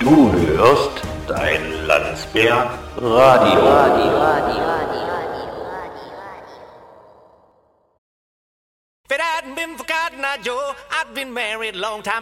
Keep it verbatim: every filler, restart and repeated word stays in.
Du hörst dein Landsberg Radio. Radio, Radio, Radio. If it hadn't been for Cotton Eye Joe, I'd been married a long time.